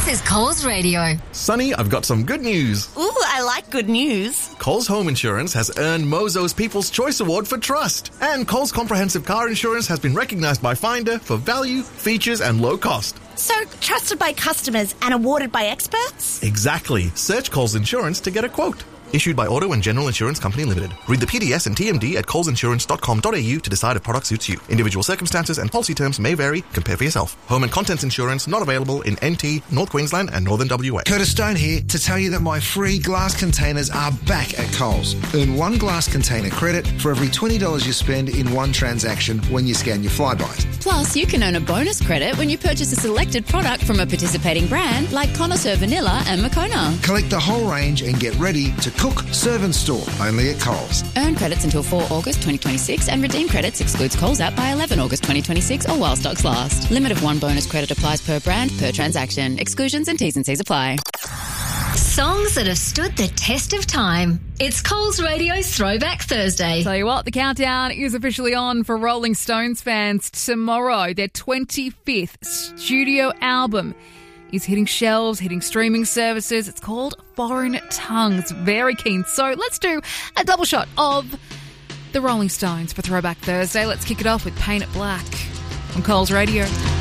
This is Coles Radio. Sonny, I've got some good news. Ooh, I like good news. Coles Home Insurance has earned Mozo's People's Choice Award for trust. And Coles Comprehensive Car Insurance has been recognised by Finder for value, features and low cost. So, trusted by customers and awarded by experts? Exactly. Search Coles Insurance to get a quote. Issued by Auto and General Insurance Company Limited. Read the PDS and TMD at colesinsurance.com.au to decide if product suits you. Individual circumstances and policy terms may vary. Compare for yourself. Home and contents insurance not available in NT, North Queensland and Northern WA. Curtis Stone here to tell you that my free glass containers are back at Coles. Earn one glass container credit for every $20 you spend in one transaction when you scan your Flybys. Plus, you can earn a bonus credit when you purchase a selected product from a participating brand like Connoisseur Vanilla and Moccona. Collect the whole range and get ready to cook, serve and store only at Coles. Earn credits until 4 August 2026 and redeem credits excludes Coles app by 11 August 2026 or while stocks last. Limit of one bonus credit applies per brand, per transaction. Exclusions and T's and C's apply. Songs that have stood the test of time. It's Coles Radio's Throwback Thursday. Tell you what, the countdown is officially on for Rolling Stones fans tomorrow. Their 25th studio album is hitting shelves, hitting streaming services. It's called Foreign Tongues. Very keen. So let's do a double shot of the Rolling Stones for Throwback Thursday. Let's kick it off with Paint It Black on Coles Radio.